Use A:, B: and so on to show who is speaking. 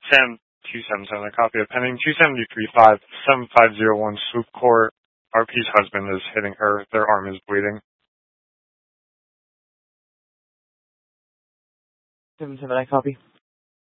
A: Sam 277, a copy of pending 273-5-7501 Swoop Court. RP's husband is hitting her. Their arm is bleeding.
B: 77, I copy.